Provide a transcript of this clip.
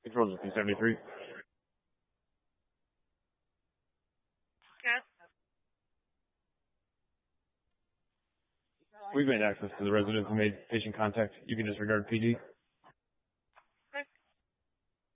Controls of P73. Yes. We've made access to the residence and made patient contact. You can disregard PD.